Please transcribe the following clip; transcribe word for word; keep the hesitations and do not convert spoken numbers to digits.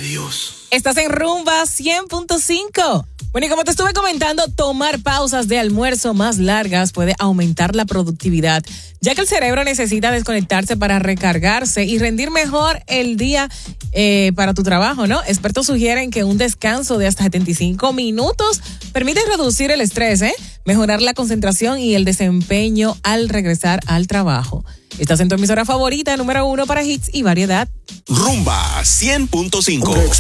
Dios. Estás en Rumba cien punto cinco. Bueno, y como te estuve comentando, tomar pausas de almuerzo más largas puede aumentar la productividad, ya que el cerebro necesita desconectarse para recargarse y rendir mejor el día eh, para tu trabajo, ¿no? Expertos sugieren que un descanso de hasta setenta y cinco minutos permite reducir el estrés, ¿eh? Mejorar la concentración y el desempeño al regresar al trabajo. Estás en tu emisora favorita, número uno para hits y variedad. Rumba cien punto cinco.